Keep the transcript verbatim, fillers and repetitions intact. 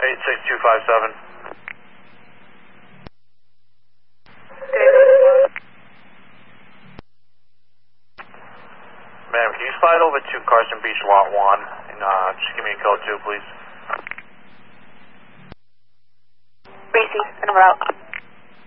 eight six two five seven. Ma'am, can you slide over to Carson Beach Lot one and uh, just give me a code two, please? Gracie, and we're out.